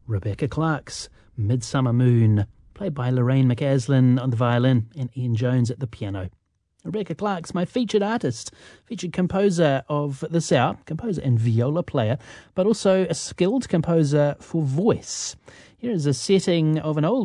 Rebecca Clark's Midsummer Moon, played by Lorraine McAslin on the violin and Ian Jones at the piano. Rebecca Clark's my featured artist, featured composer of this hour, composer and viola player, but also a skilled composer for voice. Here is a setting of an old